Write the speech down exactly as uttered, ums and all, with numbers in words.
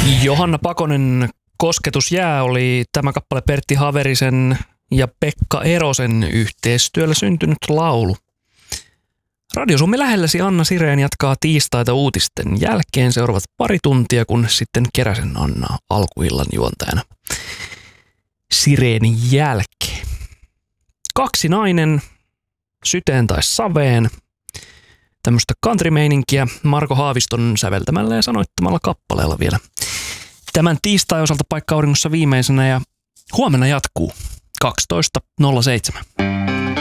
Johanna Pakonen, Kosketus jää oli tämä kappale Pertti Haverisen ja Pekka Erosen yhteistyöllä syntynyt laulu. Radio Suomi lähelläsi Anna Sireen jatkaa tiistaita uutisten jälkeen seuraavat pari tuntia, kun sitten Keräsen Anna alkuillan juontajana Sireenin jälkeen. Kaksi nainen, syteen tai saveen. Tämmöistä country-meininkiä Marko Haaviston säveltämällä ja sanoittamalla kappaleella vielä. Tämän tiistai osalta Paikka Auringossa viimeisenä ja huomenna jatkuu kaksitoista nolla seitsemän.